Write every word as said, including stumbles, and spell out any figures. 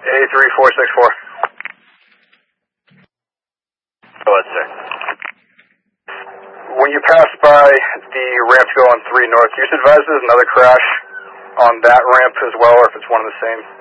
A three four six four. Go ahead, sir. When you pass by the ramp to go on three north, do you just advise there's another crash on that ramp as well, or if it's one and the same?